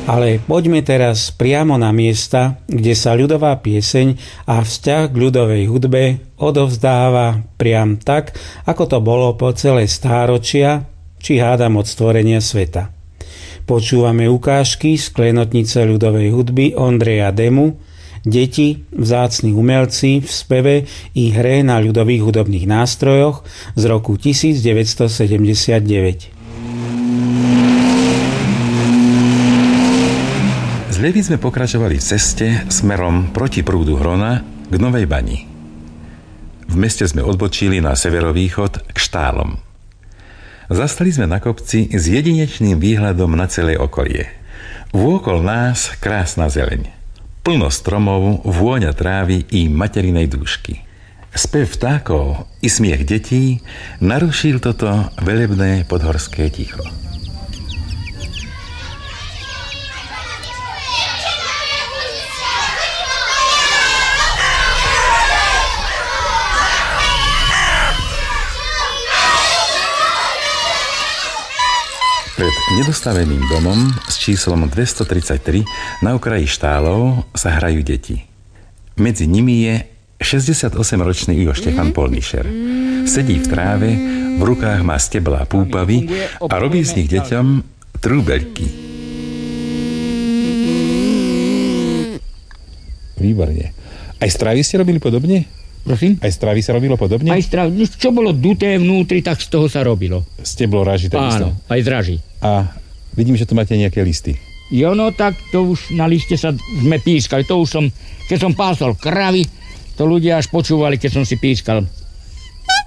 Ale poďme teraz priamo na miesta, kde sa ľudová pieseň a vzťah k ľudovej hudbe odovzdáva priam tak, ako to bolo po celé stáročia, či hádam od stvorenia sveta. Počúvame ukážky z klenotnice ľudovej hudby Ondreja Demu, deti, vzácni umelci v speve i hre na ľudových hudobných nástrojoch z roku 1979. Z ľavy sme pokračovali v ceste smerom proti prúdu Hrona k Novej Bani. V meste sme odbočili na severovýchod k Štálom. Zastali sme na kopci s jedinečným výhľadom na celé okolie. Vôkol nás krásna zeleň. Plno stromov, vôňa trávy i materinej dúšky. Spev vtákov i smiech detí narušil toto velebné podhorské ticho. Pred nedostaveným domom s číslom 233 na okraji Štálov sa hrajú deti. Medzi nimi je 68-ročný Ivo Štefan Polnišer. Sedí v tráve, v rukách má steblá púpavy a robí z nich deťom trúbeľky. Výborne. Aj stravy ste robili podobne? Prosím? Aj stravy sa robilo podobne? Aj stravy, čo bolo duté vnútri, tak z toho sa robilo. Steblo raží takisto? Áno, aj z raží. A vidím, že tu máte nejaké listy. Jo, no tak to už na liste sa sme pískali. To už som, keď som pásol kravy, to ľudia až počúvali, keď som si pískal